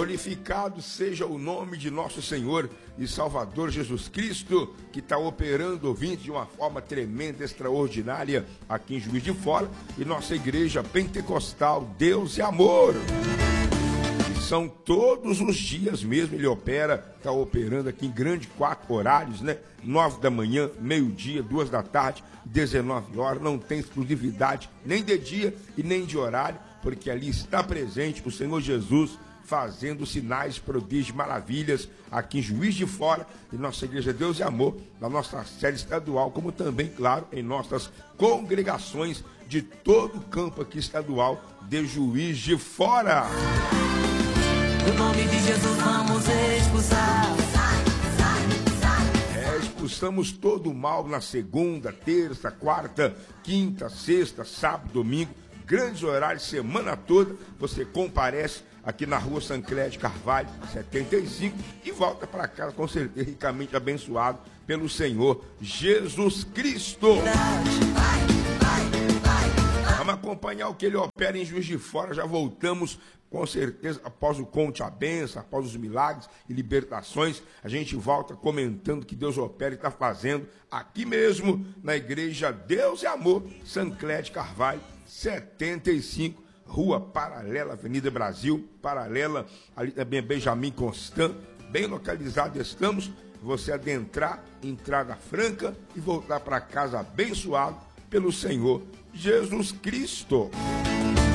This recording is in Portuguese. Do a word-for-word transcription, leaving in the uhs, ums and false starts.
Glorificado seja o nome de nosso Senhor e Salvador Jesus Cristo, que está operando, ouvinte, de uma forma tremenda, extraordinária aqui em Juiz de Fora, e nossa igreja pentecostal, Deus e Amor. E são todos os dias mesmo, ele opera, está operando aqui em grande quatro horários, né? Nove da manhã, meio-dia, duas da tarde, dezenove horas, não tem exclusividade nem de dia e nem de horário, porque ali está presente o Senhor Jesus, fazendo sinais, prodígios, maravilhas aqui em Juiz de Fora, em nossa igreja Deus e Amor, na nossa sede estadual, como também, claro, em nossas congregações de todo o campo aqui estadual de Juiz de Fora. No nome de Jesus vamos expulsar. É, expulsamos todo o mal na segunda, terça, quarta, quinta, sexta, sábado, domingo, grandes horários, semana toda, você comparece aqui na rua Sancler de Carvalho, setenta e cinco, e volta para casa com certeza ricamente abençoado pelo Senhor Jesus Cristo. Vamos acompanhar o que ele opera em Juiz de Fora, já voltamos com certeza após o conte a benção, após os milagres e libertações, a gente volta comentando que Deus opera e está fazendo aqui mesmo na igreja Deus e Amor, Sancler de Carvalho, setenta e cinco, Rua Paralela, Avenida Brasil, paralela ali também Benjamin Constant, bem localizado estamos, você adentrar, entrada franca e voltar para casa abençoado pelo Senhor Jesus Cristo.